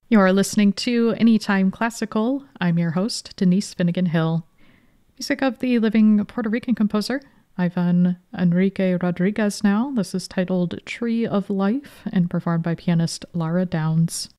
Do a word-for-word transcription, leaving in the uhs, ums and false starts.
You're listening to Anytime Classical. I'm your host, Denise Finnegan Hill. Music of the living Puerto Rican composer, Ivan Enrique Rodriguez now. This is titled Tree of Life and performed by pianist Lara Downs.